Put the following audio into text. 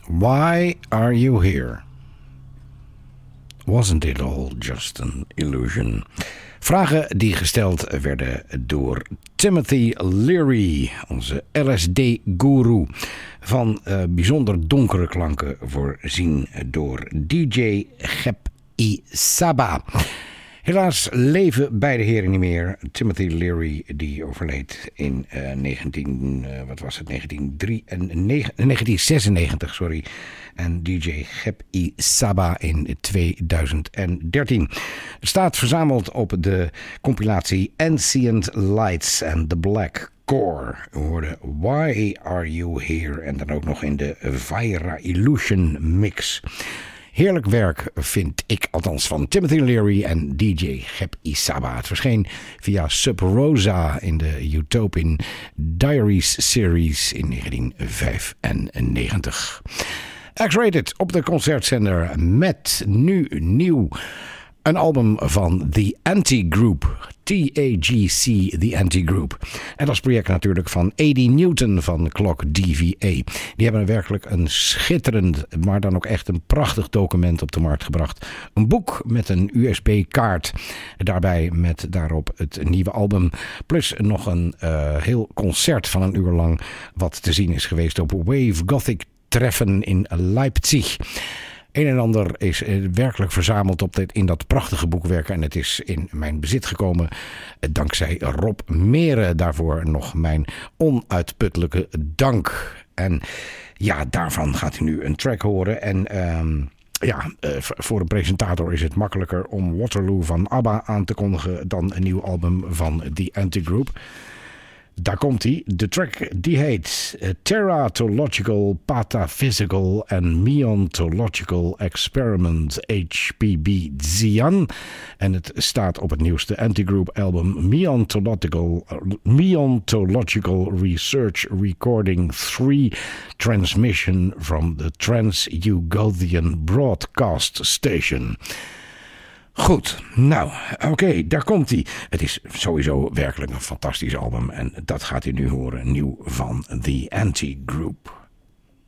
Why Are You Here? Wasn't it all just an illusion? Vragen die gesteld werden door Timothy Leary, onze LSD-guru, van bijzonder donkere klanken voorzien door DJ Gep Isaba. Helaas leven beide heren niet meer. Timothy Leary die overleed in 1996, sorry. En DJ Gep Isaba in 2013. Het staat verzameld op de compilatie Ancient Lights and the Black Core. We hoorden Why Are You Here? En dan ook nog in de Vaira Illusion mix. Heerlijk werk vind ik althans van Timothy Leary en DJ Gep Isaba. Het verscheen via Sub Rosa in de Utopian Diaries series in 1995. X-Rated op de concertzender met nu nieuw een album van The Anti-Group. TAGC, The Anti-Group. En dat is project natuurlijk van A.D. Newton van Clock DVA. Die hebben werkelijk een schitterend, maar dan ook echt een prachtig document op de markt gebracht. Een boek met een USB-kaart. Daarbij met daarop het nieuwe album. Plus nog een heel concert van een uur lang. Wat te zien is geweest op Wave Gothic Treffen in Leipzig. Een en ander is werkelijk verzameld in dat prachtige boekwerk. En het is in mijn bezit gekomen dankzij Rob Meren. Daarvoor nog mijn onuitputtelijke dank. En ja, daarvan gaat u nu een track horen. En voor een presentator is het makkelijker om Waterloo van ABBA aan te kondigen dan een nieuw album van The Anti-Group. Daar komt hij. De track die heet Teratological Pataphysical and Meontological Experiment HPB Xian. En het staat op het nieuwste Anti-Group album Meontological Research Recording 3 Transmission from the Trans-Ugothian Broadcast Station. Goed, nou, oké, daar komt hij. Het is sowieso werkelijk een fantastisch album en dat gaat u nu horen, nieuw van The Anti-Group.